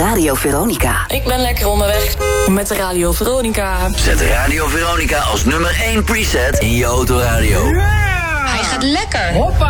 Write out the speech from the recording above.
Radio Veronica. Ik ben lekker onderweg met de Radio Veronica. Zet Radio Veronica als nummer 1 preset in je autoradio. Hij gaat lekker. Hoppa!